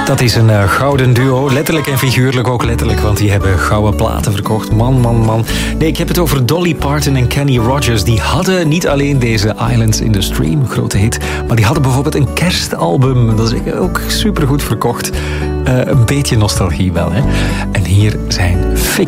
Dat is een gouden duo, letterlijk en figuurlijk ook letterlijk, want die hebben gouden platen verkocht. Man. Nee, ik heb het over Dolly Parton en Kenny Rogers. Die hadden niet alleen deze Islands in the Stream, grote hit, maar die hadden bijvoorbeeld een kerstalbum. Dat is ook supergoed verkocht. Een beetje nostalgie wel, hè. En hier zijn Fix